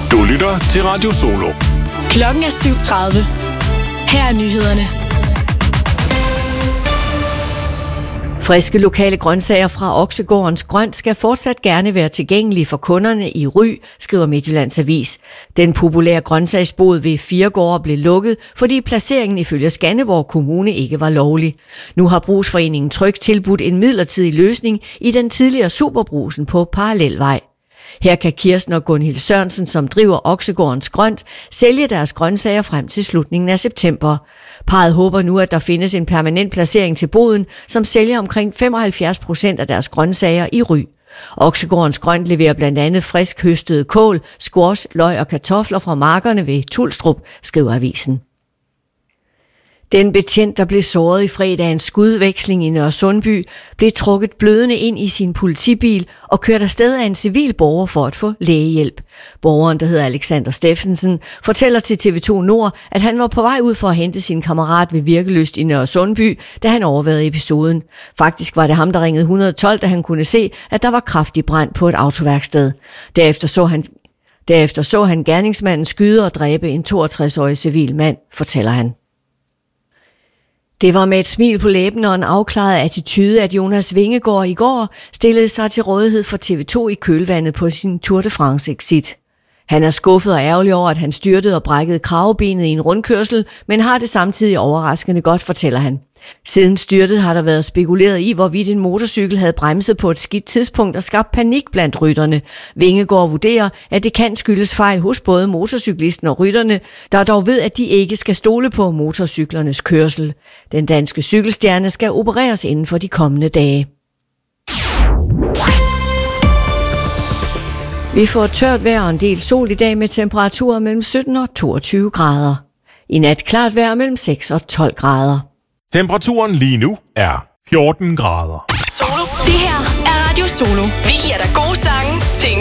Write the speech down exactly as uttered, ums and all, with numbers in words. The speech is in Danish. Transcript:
Du lytter til Radio Solo. Klokken er syv tredive. Her er nyhederne. Friske lokale grøntsager fra Oksegårdens Grønt skal fortsat gerne være tilgængelige for kunderne i Ry, skriver Midtjyllands Avis. Den populære grøntsagsbod ved Firegårde blev lukket, fordi placeringen ifølge Skanderborg Kommune ikke var lovlig. Nu har Brugsforeningen Tryg tilbudt en midlertidig løsning i den tidligere Superbrugsen på Parallelvej. Her kan Kirsten og Gunhild Sørensen, som driver Oksegårdens Grønt, sælge deres grøntsager frem til slutningen af september. Parret håber nu, at der findes en permanent placering til boden, som sælger omkring femoghalvfjerds procent af deres grøntsager i Ry. Oksegårdens Grønt leverer blandt andet frisk høstede kål, squash, løg og kartofler fra markerne ved Tulstrup, skriver avisen. Den betjent, der blev såret i fredagens skudveksling i Nørresundby, blev trukket blødende ind i sin politibil og kørt afsted af en civil borger for at få lægehjælp. Borgeren, der hedder Alexander Steffensen, fortæller til T V to Nord, at han var på vej ud for at hente sin kammerat ved Virkeløst i Nørresundby, da han overværede episoden. Faktisk var det ham, der ringede et hundrede og tolv, da han kunne se, at der var kraftig brand på et autoværksted. Derefter så han, derefter så han gerningsmanden skyde og dræbe en toogtres-årig civil mand, fortæller han. Det var med et smil på læben og en afklaret attitude, at Jonas Vingegaard i går stillede sig til rådighed for T V to i kølvandet på sin Tour de France-exit. Han er skuffet og ærgerlig over, at han styrtede og brækkede kravebenet i en rundkørsel, men har det samtidig overraskende godt, fortæller han. Siden styrtet har der været spekuleret i, hvorvidt en motorcykel havde bremset på et skidt tidspunkt og skabt panik blandt rytterne. Vingegaard vurderer, at det kan skyldes fejl hos både motorcyklisten og rytterne, der dog ved, at de ikke skal stole på motorcyklernes kørsel. Den danske cykelstjerne skal opereres inden for de kommende dage. Vi får tørt vejr og en del sol i dag med temperaturer mellem sytten og toogtyve grader. I nat klart vejr mellem seks og tolv grader. Temperaturen lige nu er fjorten grader. Solo. Det her er Radio Solo. Vi giver dig gode sange til en